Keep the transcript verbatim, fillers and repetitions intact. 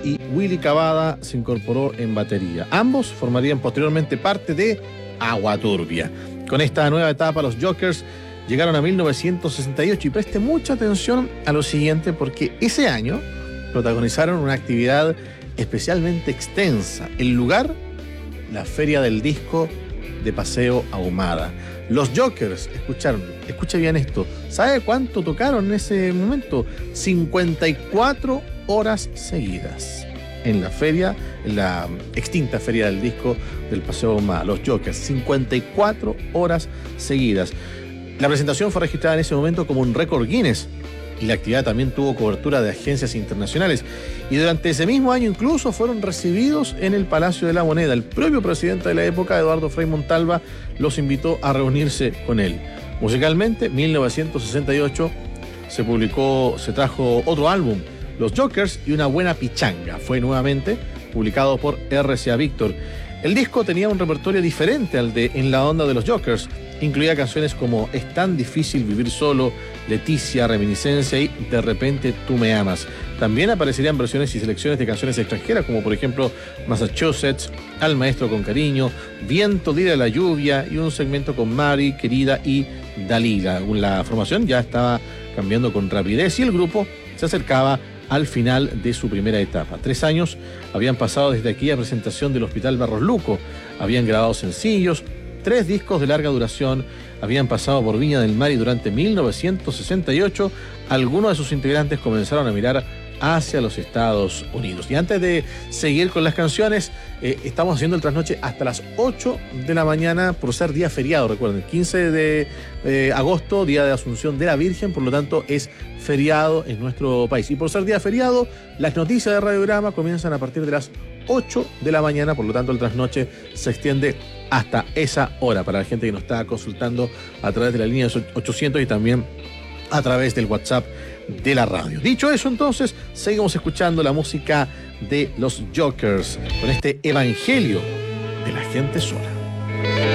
y Willy Cavada se incorporó en batería. Ambos formarían posteriormente parte de Agua Turbia. Con esta nueva etapa, los Jokers llegaron a mil novecientos sesenta y ocho y preste mucha atención a lo siguiente porque ese año protagonizaron una actividad especialmente extensa. El lugar, la Feria del Disco de Paseo Ahumada. Los Jokers, escucharon, escucha bien esto, ¿sabe cuánto tocaron en ese momento? cincuenta y cuatro horas seguidas en la feria, en la extinta Feria del Disco del Paseo Ahumada. Los Jokers, cincuenta y cuatro horas seguidas. La presentación fue registrada en ese momento como un récord Guinness y la actividad también tuvo cobertura de agencias internacionales. Y durante ese mismo año incluso fueron recibidos en el Palacio de la Moneda. El propio presidente de la época, Eduardo Frei Montalva, los invitó a reunirse con él. Musicalmente, mil novecientos sesenta y ocho se publicó, se trajo otro álbum, Los Jokers y una buena pichanga. Fue nuevamente publicado por R C A Víctor. El disco tenía un repertorio diferente al de En la onda de los Jokers. Incluía canciones como Es tan difícil vivir solo, Leticia, Reminiscencia y De repente tú me amas. También aparecerían versiones y selecciones de canciones extranjeras, como por ejemplo Massachusetts, Al maestro con cariño, Viento, dile a la lluvia y un segmento con Mari, Querida y Dalila. La formación ya estaba cambiando con rapidez y el grupo se acercaba al final de su primera etapa. Tres años habían pasado desde aquella presentación del Hospital Barros Luco. Habían grabado sencillos, tres discos de larga duración, habían pasado por Viña del Mar y durante mil novecientos sesenta y ocho algunos de sus integrantes comenzaron a mirar hacia los Estados Unidos. Y antes de seguir con las canciones, eh, estamos haciendo el trasnoche hasta las ocho de la mañana por ser día feriado, recuerden, quince de eh, agosto, día de Asunción de la Virgen, por lo tanto es feriado en nuestro país. Y por ser día feriado, las noticias de Radiograma comienzan a partir de las ocho de la mañana, por lo tanto el trasnoche se extiende hasta esa hora para la gente que nos está consultando a través de la línea ochocientos y también a través del WhatsApp de la radio. Dicho eso, entonces, seguimos escuchando la música de los Jokers con este Evangelio de la gente sola.